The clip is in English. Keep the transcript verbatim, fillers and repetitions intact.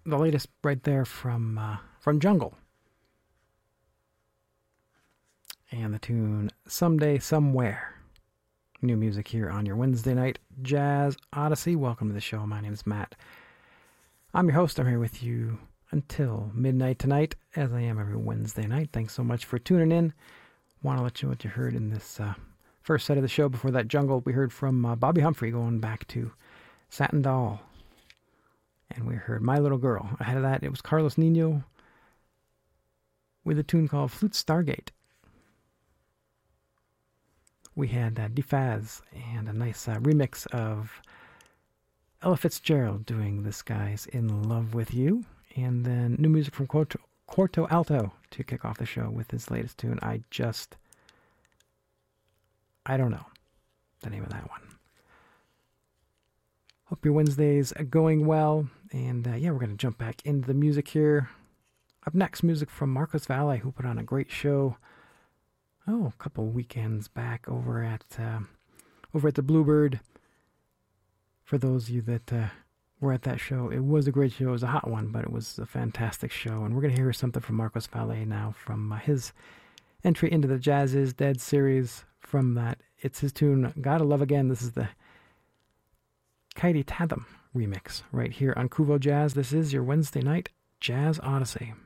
the latest right there from uh, from Jungle. And the tune Someday Somewhere. New music here on your Wednesday night Jazz Odyssey. Welcome to the show. My name is Matt. I'm your host. I'm here with you until midnight tonight, as I am every Wednesday night. Thanks so much for tuning in. Want to let you know what you heard in this uh, first set of the show. Before that, Jungle, we heard from uh, Bobby Humphrey going back to Satin Doll. And we heard My Little Girl. Ahead of that, it was Carlos Nino with a tune called Flute Stargate. We had uh, DeFaz and a nice uh, remix of Ella Fitzgerald doing This Guy's in Love with You. And then new music from Quarto, Quarto Alto to kick off the show with his latest tune, I Just... I don't know the name of that one. Hope your Wednesday's going well. And uh, yeah, we're going to jump back into the music here. Up next, music from Marcos Valle, who put on a great show oh, a couple weekends back over at uh, over at the Bluebird. For those of you that uh, were at that show, it was a great show. It was a hot one, but it was a fantastic show. And we're going to hear something from Marcos Valle now from uh, his entry into the Jazz Is Dead series. From that, it's his tune, Gotta Love Again. This is the Kaidi Tatham remix right here on Kuvo Jazz. This is your Wednesday night Jazz Odyssey.